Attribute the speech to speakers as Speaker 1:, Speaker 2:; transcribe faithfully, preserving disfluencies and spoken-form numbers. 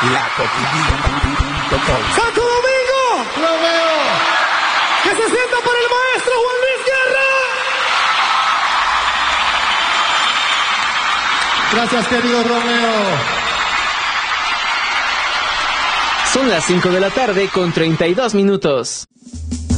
Speaker 1: La Coquilla.
Speaker 2: ¡Santo Domingo!
Speaker 3: Romeo.
Speaker 2: ¡Que se sienta para el maestro Juan Luis Guerra!
Speaker 3: Gracias, querido Romeo.
Speaker 4: Son las cinco de la tarde con treinta y dos minutos.